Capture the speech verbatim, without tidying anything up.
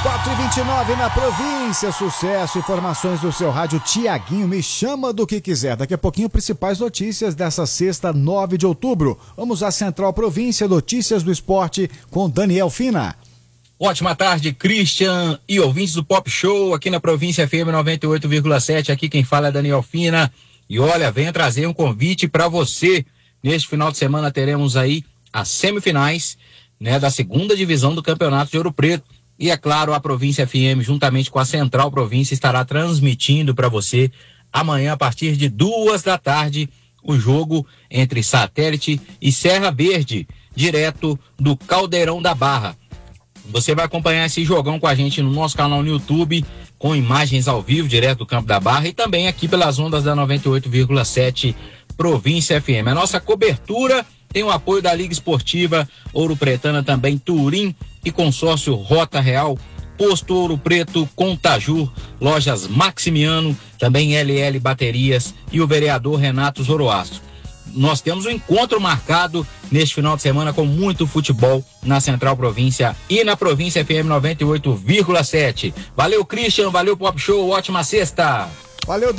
quatro e vinte e nove na província, sucesso, informações do seu rádio Tiaguinho, me chama do que quiser. Daqui a pouquinho, principais notícias dessa sexta, nove de outubro. Vamos à Central Província, notícias do esporte com Daniel Fina. Ótima tarde, Christian e ouvintes do Pop Show aqui na Província F M noventa e oito vírgula sete. Aqui quem fala é Daniel Fina. E olha, venha trazer um convite para você. Neste final de semana teremos aí as semifinais, né, da segunda divisão do Campeonato de Ouro Preto. E é claro, a Província F M, juntamente com a Central Província, estará transmitindo para você amanhã, a partir de duas da tarde, o jogo entre Satélite e Serra Verde, direto do Caldeirão da Barra. Você vai acompanhar esse jogão com a gente no nosso canal no YouTube, com imagens ao vivo, direto do Campo da Barra, e também aqui pelas ondas da noventa e oito vírgula sete Província F M. A nossa cobertura tem o apoio da Liga Esportiva Ouro Pretana, também Turim e Consórcio Rota Real, Posto Ouro Preto, Contajur, Lojas Maximiano, também L L Baterias e o vereador Renato Zoroastro. Nós temos um encontro marcado neste final de semana com muito futebol na Central Província e na Província F M noventa e oito vírgula sete. Valeu, Christian, valeu, Pop Show, ótima sexta! Valeu,